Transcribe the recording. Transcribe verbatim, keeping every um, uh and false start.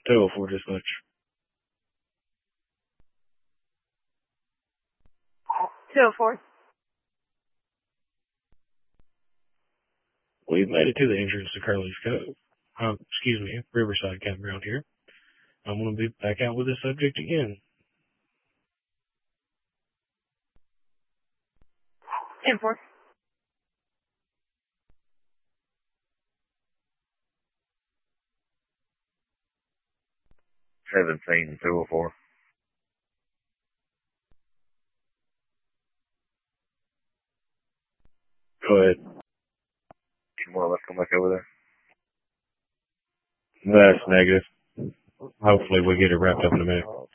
two oh four dispatch. two oh four. We've made it to the entrance to Curly's Cove. Um, excuse me, Riverside Campground here. I'm going to be back out with this subject again. ten four. seventeen, two oh four. Go ahead. You want to let's come back over there? That's negative. Hopefully we get it wrapped up in a minute.